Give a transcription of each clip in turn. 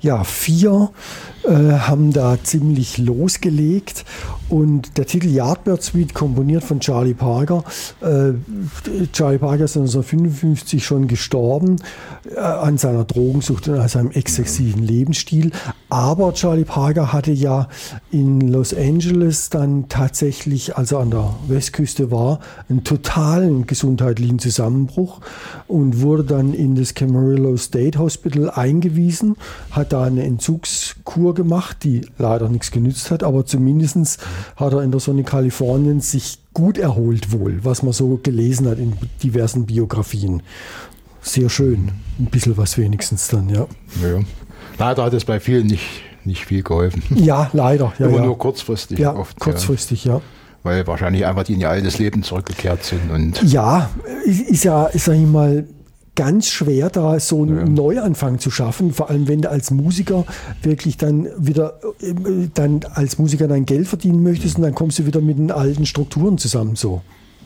Ja, 4 haben da ziemlich losgelegt und der Titel Yardbird Suite, komponiert von Charlie Parker. Charlie Parker ist 1955 schon gestorben an seiner Drogensucht und an seinem exzessiven Lebensstil. Aber Charlie Parker hatte ja in Los Angeles dann tatsächlich, als er an der Westküste war, einen totalen gesundheitlichen Zusammenbruch und wurde dann in das Camarillo State Hospital eingewiesen, hat da eine Entzugskur gemacht, die leider nichts genützt hat, aber zumindest hat er in der Sonne Kaliforniens sich gut erholt wohl, was man so gelesen hat in diversen Biografien. Sehr schön, ein bisschen was wenigstens dann, ja. Ja. Leider hat es bei vielen nicht viel geholfen. Ja, leider. Ja, immer nur kurzfristig. Ja, oft, kurzfristig, ja. Weil wahrscheinlich einfach die in ihr altes Leben zurückgekehrt sind. Und ja, ist ja, sag ich mal, ganz schwer, da so einen Neuanfang zu schaffen, vor allem wenn du als Musiker wirklich dann wieder als Musiker dein Geld verdienen möchtest und dann kommst du wieder mit den alten Strukturen zusammen. So.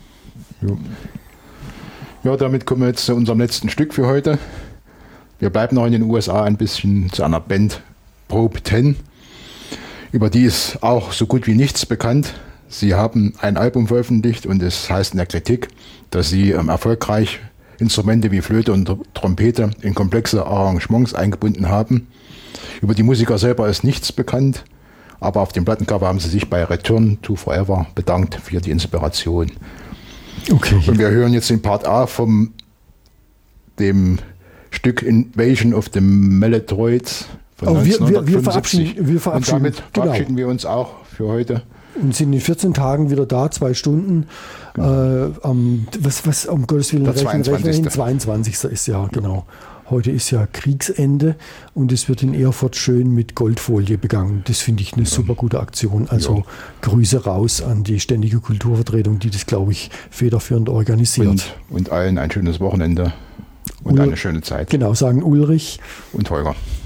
Ja, damit kommen wir jetzt zu unserem letzten Stück für heute. Wir bleiben noch in den USA ein bisschen zu einer Band, Probe 10. Über die ist auch so gut wie nichts bekannt. Sie haben ein Album veröffentlicht und es heißt in der Kritik, dass sie erfolgreich Instrumente wie Flöte und Trompete in komplexe Arrangements eingebunden haben. Über die Musiker selber ist nichts bekannt, aber auf dem Plattencover haben sie sich bei Return to Forever bedankt für die Inspiration. Okay. Und wir hören jetzt den Part A von dem Stück Invasion of the Melodroids von 1975. Wir verabschieden. Und damit verabschieden wir uns auch für heute. Und sind in 14 Tagen wieder da, 2 Stunden. Was um Gottes Willen, der 22. 22. ist ja, genau. Heute ist ja Kriegsende und es wird in Erfurt schön mit Goldfolie begangen. Das finde ich eine super gute Aktion. Also Grüße raus an die Ständige Kulturvertretung, die das, glaube ich, federführend organisiert. Und allen ein schönes Wochenende und eine schöne Zeit. Genau, sagen Ulrich und Holger.